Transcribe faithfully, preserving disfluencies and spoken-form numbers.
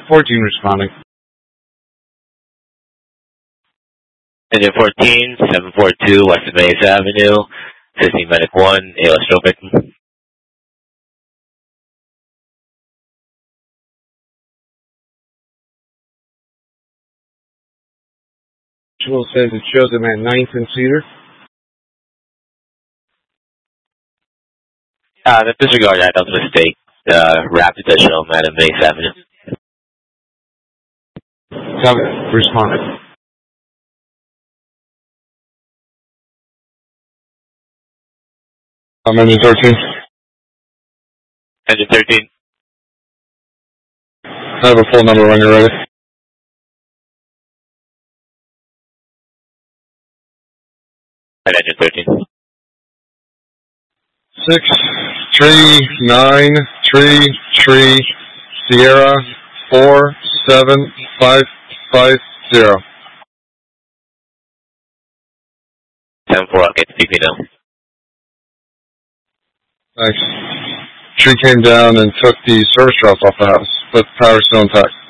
fourteen responding. Engine fourteen, seven four two West Mays Avenue, assisting Medic one, A L S stroke victim. Visual says it shows him at ninth and Cedar. Uh, disregard that, that was a mistake. Uh, rapid does show him at Mays Avenue. Copy. Responding. I'm engine thirteen. Engine thirteen. I have a full number when you're ready. At engine thirteen. Six, three, nine, three, three, Sierra, four, seven, five, five, zero. ten four, I'll get to P P now. Thanks. Tree came down and took the service drops off the house, but the power's still intact.